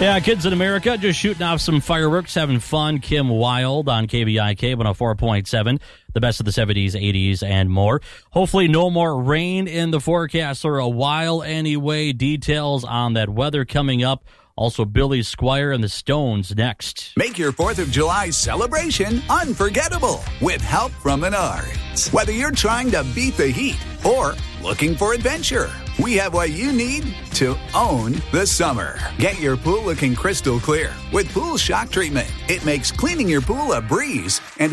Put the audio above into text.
Yeah, kids in America just shooting off some fireworks, having fun. Kim Wilde on KBIK 104.7, the best of the 70s, 80s, and more. Hopefully no more rain in the forecast for a while anyway. Details on that weather coming up. Also, Billy Squire and the Stones next. Make your 4th of July celebration unforgettable with help from Menards. Whether you're trying to beat the heat or looking for adventure, we have what you need to own the summer. Get your pool looking crystal clear with Pool Shock Treatment. It makes cleaning your pool a breeze